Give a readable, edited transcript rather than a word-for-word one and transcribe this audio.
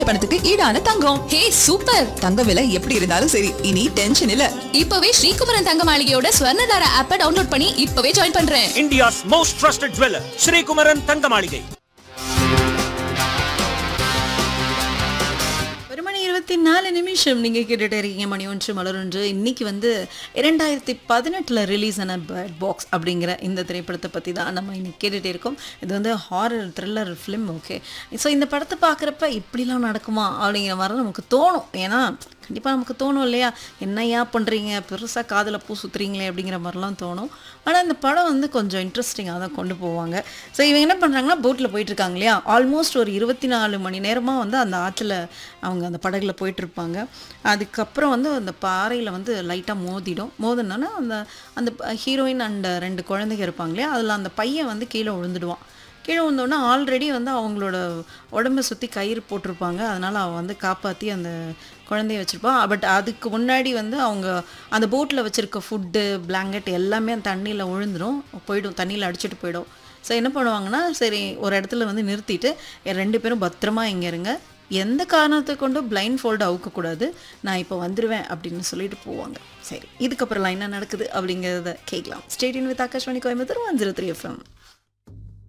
பணத்துக்கு ஈடான தங்கம். ஹே சூப்பர். தங்க விலை எப்படி இருந்தாலும் சரி, இனி டென்ஷன் இல்ல. இப்பவே ஸ்ரீகுமரன் தங்க மாளிகையோட ஸ்வர்ணதாரா ஆப்பை டவுன்லோட் பண்ணி இப்பவே ஜாயின் பண்றேன். India's most trusted jeweler, Sri Kumaran தங்க மாளிகை. 1:24 நீங்க கேட்டுட்டே இருக்கீங்க. மணி ஒன்று மலரொன்று. இன்னைக்கு 2018 ரிலீஸ் ஆன பேர்ட் பாக்ஸ் அப்படிங்கிற இந்த திரைப்படத்தை பற்றி தான் நம்ம இன்னைக்கு கேட்டுகிட்டே இருக்கோம். இது horror thriller film. Okay, so இந்த படத்தை பார்க்குறப்ப இப்படிலாம் நடக்குமா அப்படிங்கிற மாதிரி நமக்கு தோணும். ஏன்னா கண்டிப்பாக நமக்கு தோணும் இல்லையா, என்னையா பண்ணுறீங்க, பெருசாக காதில் பூ சுற்றுறீங்களே அப்படிங்கிற மாதிரிலாம் தோணும். ஆனால் இந்த படம் கொஞ்சம் இன்ட்ரெஸ்டிங்காக தான் கொண்டு போவாங்க. ஸோ இவங்க என்ன பண்ணுறாங்கன்னா, போட்டில் போயிட்டுருக்காங்க இல்லையா, ஆல்மோஸ்ட் ஒரு 24 மணி நேரமாக அந்த ஆற்றுல அவங்க அந்த படகுல போயிட்டுருப்பாங்க. அதுக்கப்புறம் அந்த பாறையில் லைட்டாக மோதினோன்னா அந்த ஹீரோயின் அண்ட் 2 குழந்தைங்க இருப்பாங்க இல்லையா, அதில் அந்த பையன் கீழே விழுந்துடுவான். கீழே வந்தோடனே ஆல்ரெடி அவங்களோட உடம்பை சுற்றி கயிறு போட்டிருப்பாங்க. அதனால் அவன் காப்பாற்றி அந்த குழந்தைய வச்சுருப்பான். பட் அதுக்கு முன்னாடி அவங்க அந்த போட்டில் வச்சுருக்க ஃபுட்டு, பிளாங்கெட் எல்லாமே அந்த தண்ணியில் போயிடும், தண்ணியில் அடிச்சுட்டு போயிடும். ஸோ என்ன பண்ணுவாங்கன்னா, சரி ஒரு இடத்துல நிறுத்திட்டு 2 பேரும் பத்திரமா இங்கே இருங்க, எந்த காரணத்தை கொண்டும் பிளைண்ட் ஃபோல்டு அவுக்கக்கூடாது, நான் இப்போ வந்துடுவேன் அப்படின்னு சொல்லிட்டு போவாங்க. சரி, இதுக்கப்புறம்லாம் என்ன நடக்குது அப்படிங்கிறத கேட்கலாம். Stay tune with Akashvani Coimbatore 103 FM.